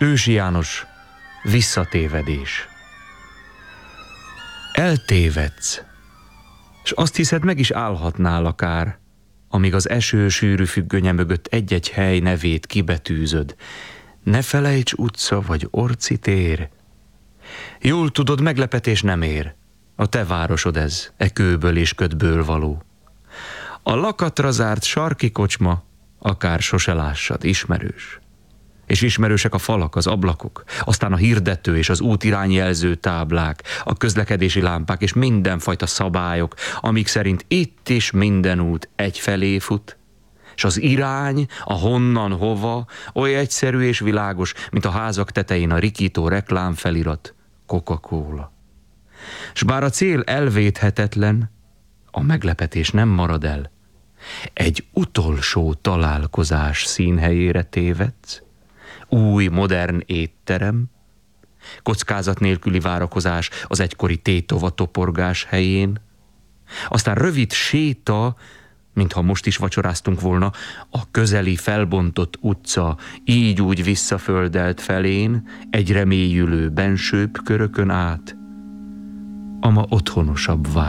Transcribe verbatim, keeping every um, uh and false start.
Ősi János, visszatévedés. Eltévedsz, s azt hiszed, meg is állhatnál akár, amíg az eső sűrű függönye mögött egy-egy hely nevét kibetűzöd. Ne felejts utca vagy Orci tér. Jól tudod, meglepetés nem ér. A te városod ez, e kőből és ködből való. A lakatra zárt sarki kocsma, akár sose lássad, ismerős. És ismerősek a falak, az ablakok, aztán a hirdető és az útirányjelző táblák, a közlekedési lámpák és mindenfajta szabályok, amik szerint itt is minden út egyfelé fut, és az irány, a honnan hova, oly egyszerű és világos, mint a házak tetején a rikító reklámfelirat, Coca-Cola. S bár a cél elvéthetetlen, a meglepetés nem marad el. Egy utolsó találkozás színhelyére tévedsz, új, modern étterem, kockázat nélküli várakozás az egykori tétova toporgás helyén, aztán rövid séta, mintha most is vacsoráztunk volna, a közeli felbontott utca így-úgy visszaföldelt felén, egyre mélyülő bensőbb körökön át, ama otthonosabb vár.